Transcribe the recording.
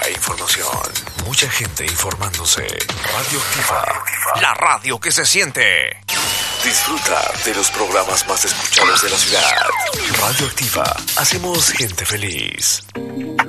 e información. Mucha gente informándose. Radioactiva. La radio que se siente. Disfruta de los programas más escuchados de la ciudad. Radioactiva. Hacemos gente feliz.